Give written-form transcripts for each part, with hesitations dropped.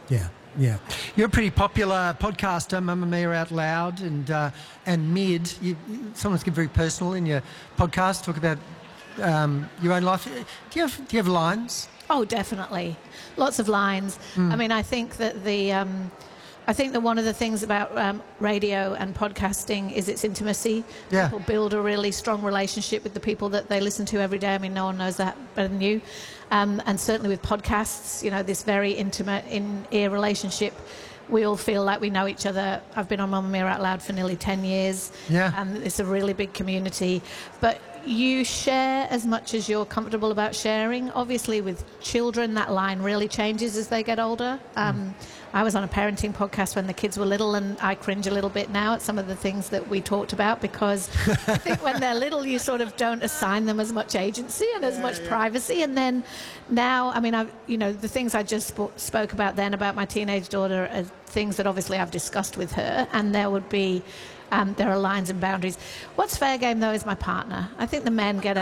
Yeah, yeah. You're a pretty popular podcaster, Mamma Mia Out Loud and Mid. You sometimes get very personal in your podcast, talk about your own life. Do you have lines? Oh, definitely. Lots of lines. I mean, I think that one of the things about radio and podcasting is its intimacy. Yeah. People build a really strong relationship with the people that they listen to every day. I mean, no one knows that better than you. And certainly with podcasts, you know, this very intimate in-ear relationship. We all feel like we know each other. I've been on Mamma Mia Out Loud for nearly 10 years. Yeah. And it's a really big community. But you share as much as you're comfortable about sharing. Obviously, with children, that line really changes as they get older. I was on a parenting podcast when the kids were little, and I cringe a little bit now at some of the things that we talked about, because I think when they're little, you sort of don't assign them as much agency and as much privacy. And then now, I mean, the things I just spoke about then about my teenage daughter are things that obviously I've discussed with her, and there would be... there are lines and boundaries. What's fair game, though, is my partner. I think the men get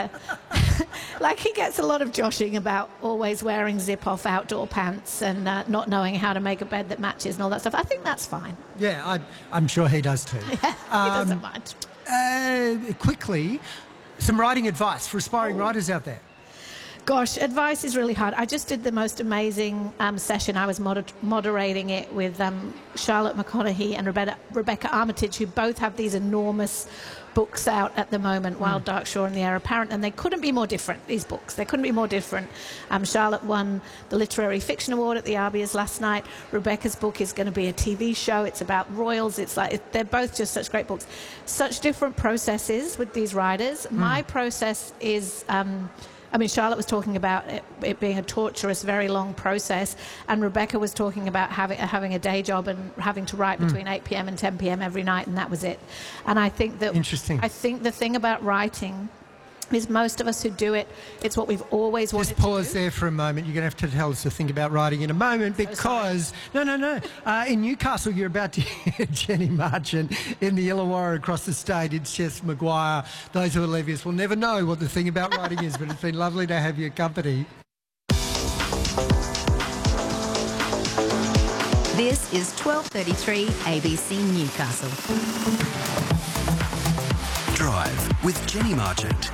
he gets a lot of joshing about always wearing zip-off outdoor pants and not knowing how to make a bed that matches and all that stuff. I think that's fine. Yeah, I'm sure he does too. Yeah, he doesn't mind. Quickly, some writing advice for aspiring writers out there. Gosh, advice is really hard. I just did the most amazing session. I was moderating it with Charlotte McConaughey and Rebecca Armitage, who both have these enormous books out at the moment, Wild Dark Shore and The Heir Apparent, and they couldn't be more different, these books. They couldn't be more different. Charlotte won the Literary Fiction Award at the Arbias last night. Rebecca's book is going to be a TV show. It's about royals. It's like they're both just such great books. Such different processes with these writers. My process is... Charlotte was talking about it being a torturous, very long process, and Rebecca was talking about having a day job and having to write between 8 p.m. and 10 p.m. every night, and that was it. And I think that... Interesting. I think the thing about writing is most of us who do it, it's what we've always wanted to do. Just pause there for a moment. You're going to have to tell us to think about writing in a moment, because... No. In Newcastle, you're about to hear Jenny Marchant in the Illawarra across the state. It's Jess Maguire. Those who are levious will never know what the thing about writing is, but it's been lovely to have your company. This is 12:33 ABC Newcastle. Drive with Jenny Marchant.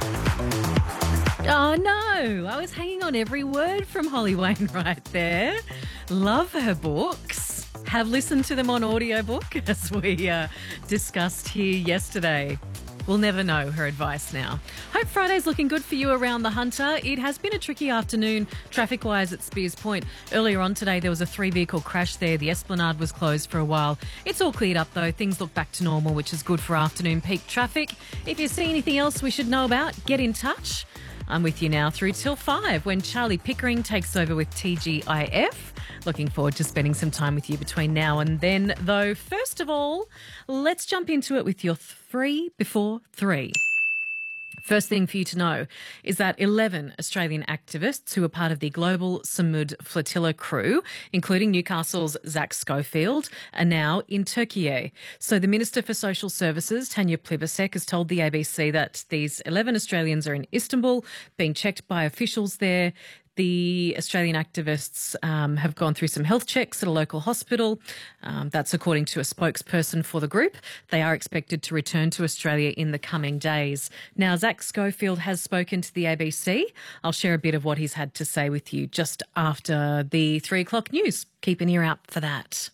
Oh, no. I was hanging on every word from Holly Wainwright there. Love her books. Have listened to them on audiobook, as we discussed here yesterday. We'll never know her advice now. Hope Friday's looking good for you around the Hunter. It has been a tricky afternoon traffic-wise at Spears Point. Earlier on today, there was a 3-vehicle crash there. The Esplanade was closed for a while. It's all cleared up, though. Things look back to normal, which is good for afternoon peak traffic. If you see anything else we should know about, get in touch. I'm with you now through till 5 when Charlie Pickering takes over with TGIF. Looking forward to spending some time with you between now and then, though. First of all, let's jump into it with your 3 before 3. First thing for you to know is that 11 Australian activists who are part of the Global Samud Flotilla crew, including Newcastle's Zach Schofield, are now in Turkey. So the Minister for Social Services, Tanya Plibersek, has told the ABC that these 11 Australians are in Istanbul, being checked by officials there. The Australian activists have gone through some health checks at a local hospital. That's according to a spokesperson for the group. They are expected to return to Australia in the coming days. Now, Zach Schofield has spoken to the ABC. I'll share a bit of what he's had to say with you just after the 3 o'clock news. Keep an ear out for that.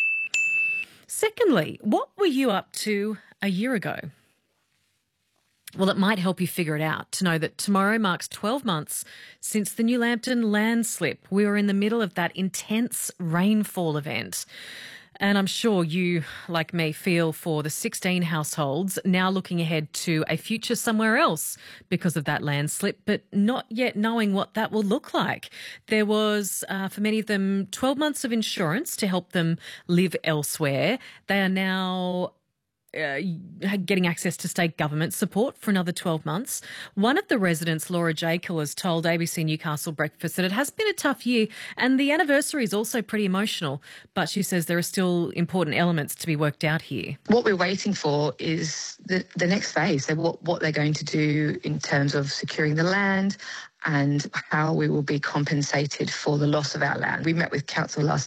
Secondly, what were you up to a year ago? Well, it might help you figure it out to know that tomorrow marks 12 months since the New Lambton landslip. We were in the middle of that intense rainfall event. And I'm sure you, like me, feel for the 16 households now looking ahead to a future somewhere else because of that landslip, but not yet knowing what that will look like. There was, for many of them, 12 months of insurance to help them live elsewhere. They are now getting access to state government support for another 12 months. One of the residents, Laura Jekyll, has told ABC Newcastle Breakfast that it has been a tough year and the anniversary is also pretty emotional, but she says there are still important elements to be worked out here. What we're waiting for is the next phase, so what they're going to do in terms of securing the land and how we will be compensated for the loss of our land. We met with council last